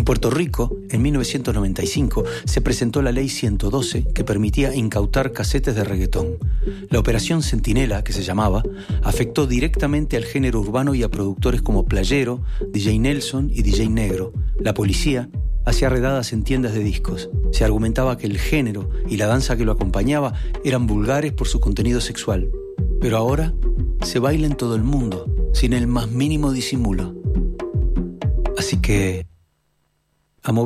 En Puerto Rico, en 1995, se presentó la Ley 112 que permitía incautar casetes de reggaetón. La Operación Centinela, que se llamaba, afectó directamente al género urbano y a productores como Playero, DJ Nelson y DJ Negro. La policía hacía redadas en tiendas de discos. Se argumentaba que el género y la danza que lo acompañaba eran vulgares por su contenido sexual. Pero ahora se baila en todo el mundo, sin el más mínimo disimulo. Así que